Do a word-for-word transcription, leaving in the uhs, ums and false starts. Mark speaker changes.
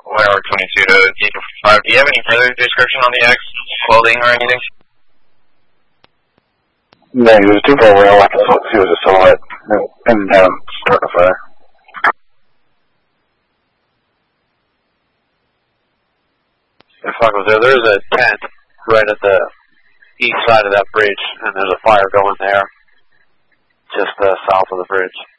Speaker 1: Whatever, twenty-two to Eagle five. Do you have any further description on the X clothing or anything?
Speaker 2: No, he was too far away. All I could see was a silhouette and down, start the fire.
Speaker 3: If I was there, there's a tent right at the east side of that bridge, and there's a fire going there, just uh, south of the bridge.